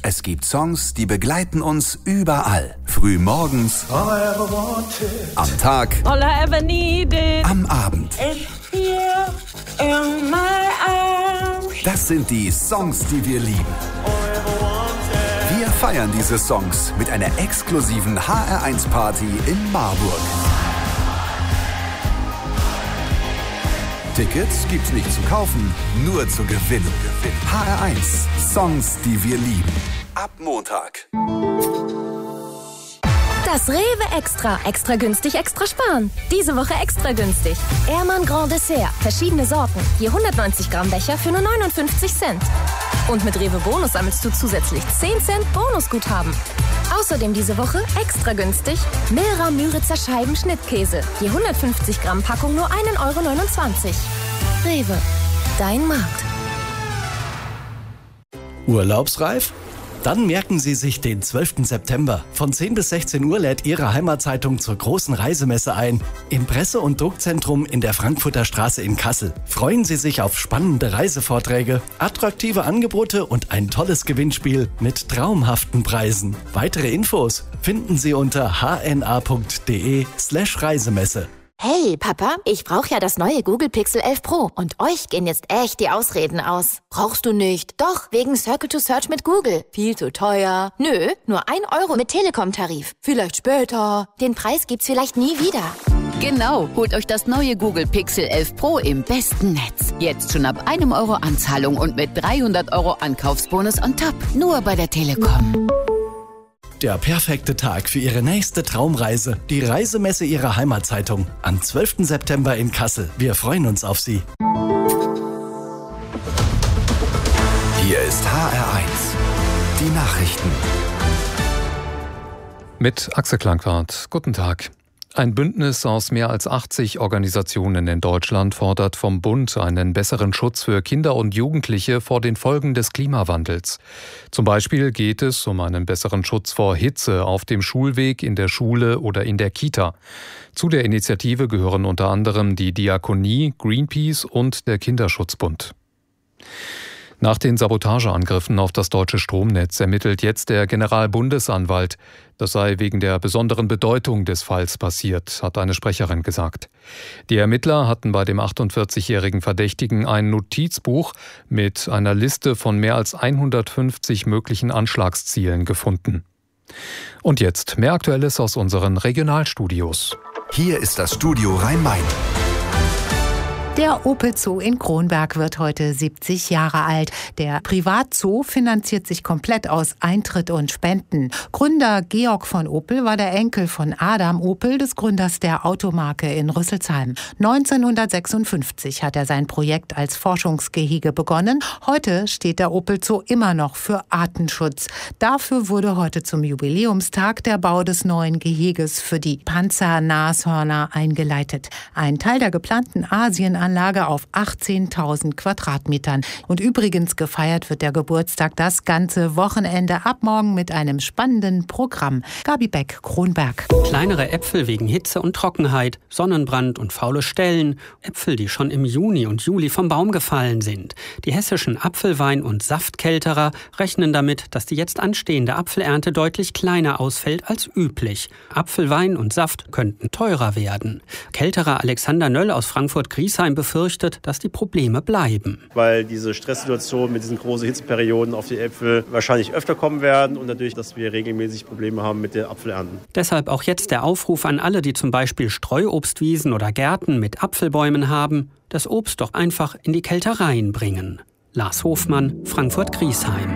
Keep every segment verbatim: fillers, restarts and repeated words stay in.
Es gibt Songs, die begleiten uns überall. Früh morgens, am Tag, All I ever needed. am Abend. It's here in my arms. Das sind die Songs, die wir lieben. Wir feiern diese Songs mit einer exklusiven H R eins Party in Marburg. Tickets gibt's nicht zu kaufen, nur zu gewinnen. H R eins, Songs, die wir lieben. Ab Montag. Das Rewe Extra. Extra günstig, extra sparen. Diese Woche extra günstig. Ehrmann Grand Dessert. Verschiedene Sorten. Je hundertneunzig Gramm Becher für nur neunundfünfzig Cent. Und mit Rewe Bonus sammelst du zusätzlich zehn Cent Bonusguthaben. Außerdem diese Woche extra günstig Milra Müritzer Scheiben Schnittkäse. Je hundertfünfzig Gramm Packung nur ein Euro neunundzwanzig. Rewe. Dein Markt. Urlaubsreif? Dann merken Sie sich den zwölften September. Von zehn bis sechzehn Uhr lädt Ihre Heimatzeitung zur großen Reisemesse ein. Im Presse- und Druckzentrum in der Frankfurter Straße in Kassel. Freuen Sie sich auf spannende Reisevorträge, attraktive Angebote und ein tolles Gewinnspiel mit traumhaften Preisen. Weitere Infos finden Sie unter h n a punkt d e slash Reisemesse. Hey, Papa, ich brauche ja das neue Google Pixel elf Pro und euch gehen jetzt echt die Ausreden aus. Brauchst du nicht? Doch, wegen Circle to Search mit Google. Viel zu teuer. Nö, nur ein Euro mit Telekom-Tarif. Vielleicht später. Den Preis gibt's vielleicht nie wieder. Genau, holt euch das neue Google Pixel elf Pro im besten Netz. Jetzt schon ab einem Euro Anzahlung und mit dreihundert Euro Ankaufsbonus on top. Nur bei der Telekom. Der perfekte Tag für Ihre nächste Traumreise. Die Reisemesse Ihrer Heimatzeitung. Am zwölften September in Kassel. Wir freuen uns auf Sie. Hier ist H R eins. Die Nachrichten. Mit Axel Klangwart. Guten Tag. Ein Bündnis aus mehr als achtzig Organisationen in Deutschland fordert vom Bund einen besseren Schutz für Kinder und Jugendliche vor den Folgen des Klimawandels. Zum Beispiel geht es um einen besseren Schutz vor Hitze auf dem Schulweg, in der Schule oder in der Kita. Zu der Initiative gehören unter anderem die Diakonie, Greenpeace und der Kinderschutzbund. Nach den Sabotageangriffen auf das deutsche Stromnetz ermittelt jetzt der Generalbundesanwalt. Das sei wegen der besonderen Bedeutung des Falls passiert, hat eine Sprecherin gesagt. Die Ermittler hatten bei dem achtundvierzigjährigen Verdächtigen ein Notizbuch mit einer Liste von mehr als hundertfünfzig möglichen Anschlagszielen gefunden. Und jetzt mehr Aktuelles aus unseren Regionalstudios. Hier ist das Studio Rhein-Main. Der Opel Zoo in Kronberg wird heute siebzig Jahre alt. Der Privatzoo finanziert sich komplett aus Eintritt und Spenden. Gründer Georg von Opel war der Enkel von Adam Opel, des Gründers der Automarke in Rüsselsheim. neunzehnhundertsechsundfünfzig hat er sein Projekt als Forschungsgehege begonnen. Heute steht der Opel Zoo immer noch für Artenschutz. Dafür wurde heute zum Jubiläumstag der Bau des neuen Geheges für die Panzernashörner eingeleitet. Ein Teil der geplanten Asien Anlage auf achtzehntausend Quadratmetern. Und übrigens gefeiert wird der Geburtstag das ganze Wochenende ab morgen mit einem spannenden Programm. Gabi Beck, Kronberg. Kleinere Äpfel wegen Hitze und Trockenheit, Sonnenbrand und faule Stellen. Äpfel, die schon im Juni und Juli vom Baum gefallen sind. Die hessischen Apfelwein- und Saftkälterer rechnen damit, dass die jetzt anstehende Apfelernte deutlich kleiner ausfällt als üblich. Apfelwein und Saft könnten teurer werden. Kälterer Alexander Nöll aus Frankfurt-Griesheim befürchtet, dass die Probleme bleiben. Weil diese Stresssituationen mit diesen großen Hitzeperioden auf die Äpfel wahrscheinlich öfter kommen werden und natürlich, dass wir regelmäßig Probleme haben mit den Apfelernten. Deshalb auch jetzt der Aufruf an alle, die zum Beispiel Streuobstwiesen oder Gärten mit Apfelbäumen haben, das Obst doch einfach in die Kältereien bringen. Lars Hofmann, Frankfurt-Griesheim.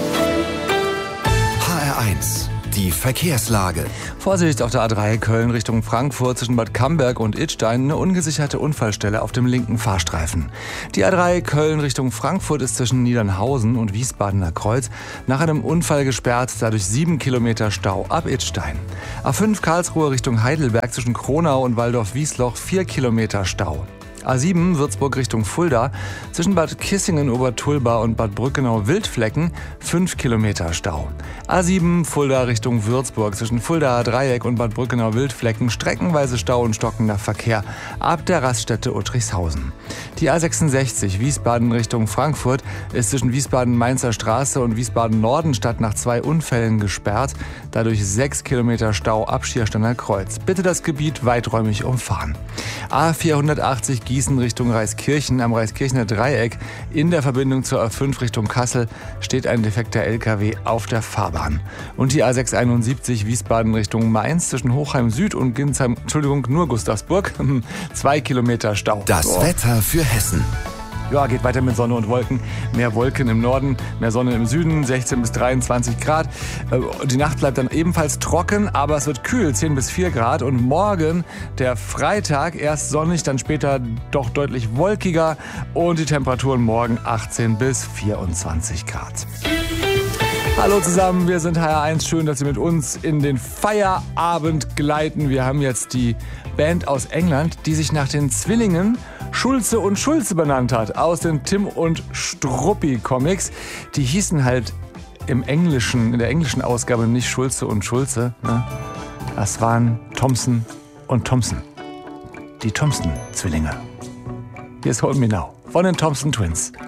H R eins. Die Verkehrslage. Vorsicht auf der A drei Köln Richtung Frankfurt zwischen Bad Camberg und Idstein. Eine ungesicherte Unfallstelle auf dem linken Fahrstreifen. Die A drei Köln Richtung Frankfurt ist zwischen Niedernhausen und Wiesbadener Kreuz nach einem Unfall gesperrt, dadurch sieben Kilometer Stau ab Idstein. A fünf Karlsruhe Richtung Heidelberg zwischen Kronau und Waldorf-Wiesloch vier Kilometer Stau. A sieben Würzburg Richtung Fulda. Zwischen Bad Kissingen-Obertulba und Bad Brückenau-Wildflecken fünf Kilometer Stau. A sieben Fulda Richtung Würzburg. Zwischen Fuldaer Dreieck und Bad Brückenau-Wildflecken streckenweise Stau und stockender Verkehr ab der Raststätte Uttrichshausen. Die A sechsundsechzig Wiesbaden Richtung Frankfurt ist zwischen Wiesbaden-Mainzer Straße und Wiesbaden-Nordenstadt nach zwei Unfällen gesperrt. Dadurch sechs Kilometer Stau ab Schiersteiner Kreuz. Bitte das Gebiet weiträumig umfahren. A vierhundertachtzig Gießen Richtung Reiskirchen am Reiskirchener Dreieck. In der Verbindung zur A fünf Richtung Kassel steht ein defekter L K W auf der Fahrbahn. Und die A sechshunderteinundsiebzig Wiesbaden Richtung Mainz zwischen Hochheim Süd und Ginsheim, Entschuldigung, nur Gustavsburg, zwei Kilometer Stau. Das oh. Wetter für Hessen. Ja, geht weiter mit Sonne und Wolken. Mehr Wolken im Norden, mehr Sonne im Süden, sechzehn bis dreiundzwanzig Grad. Die Nacht bleibt dann ebenfalls trocken, aber es wird kühl, zehn bis vier Grad. Und morgen, der Freitag, erst sonnig, dann später doch deutlich wolkiger. Und die Temperaturen morgen achtzehn bis vierundzwanzig Grad. Hallo zusammen, wir sind H R eins. Schön, dass Sie mit uns in den Feierabend gleiten. Wir haben jetzt die Band aus England, die sich nach den Zwillingen Schulze und Schulze benannt hat, aus den Tim und Struppi Comics. Die hießen halt im Englischen, in der englischen Ausgabe nicht Schulze und Schulze. Ne? Das waren Thompson und Thompson. Die Thompson-Zwillinge. Hier ist Hold Me Now von den Thompson Twins.